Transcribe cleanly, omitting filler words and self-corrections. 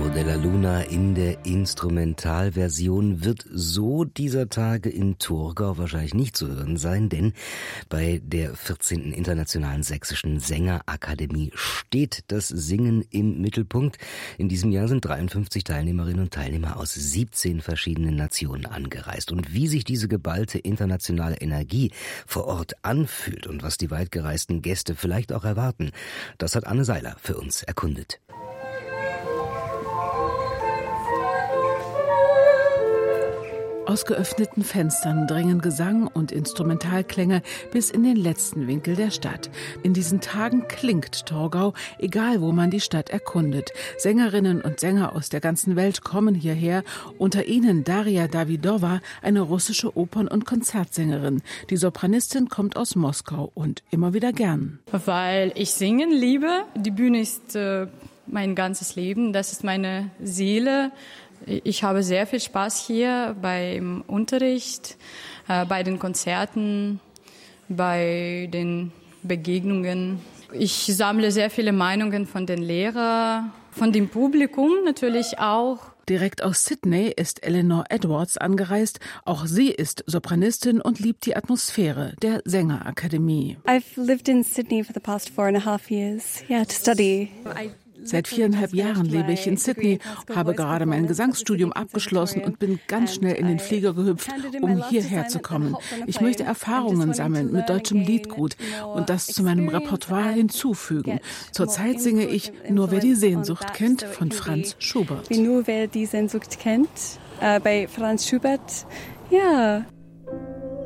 Bajo della Luna in der Instrumentalversion wird so dieser Tage in Thurgau wahrscheinlich nicht zu hören sein, denn bei der 14. Internationalen Sächsischen Sängerakademie steht das Singen im Mittelpunkt. In diesem Jahr sind 53 Teilnehmerinnen und Teilnehmer aus 17 verschiedenen Nationen angereist. Und wie sich diese geballte internationale Energie vor Ort anfühlt und was die weitgereisten Gäste vielleicht auch erwarten, das hat Anne Seiler für uns erkundet. Aus geöffneten Fenstern dringen Gesang und Instrumentalklänge bis in den letzten Winkel der Stadt. In diesen Tagen klingt Thurgau, egal wo man die Stadt erkundet. Sängerinnen und Sänger aus der ganzen Welt kommen hierher, unter ihnen Daria Davidova, eine russische Opern- und Konzertsängerin. Die Sopranistin kommt aus Moskau und immer wieder gern. Weil ich singen liebe. Die Bühne ist mein ganzes Leben, das ist meine Seele. Ich habe sehr viel Spaß hier beim Unterricht, bei den Konzerten, bei den Begegnungen. Ich sammle sehr viele Meinungen von den Lehrern, von dem Publikum natürlich auch. Direkt aus Sydney ist Eleanor Edwards angereist. Auch sie ist Sopranistin und liebt die Atmosphäre der Sängerakademie. I've lived in Sydney for the past 4.5 years, to study. Seit 4,5 Jahren lebe ich in Sydney, habe gerade mein Gesangsstudium abgeschlossen und bin ganz schnell in den Flieger gehüpft, um hierher zu kommen. Ich möchte Erfahrungen sammeln mit deutschem Liedgut und das zu meinem Repertoire hinzufügen. Zurzeit singe ich Nur wer die Sehnsucht kennt von Franz Schubert. Nur wer die Sehnsucht kennt, bei Franz Schubert, ja.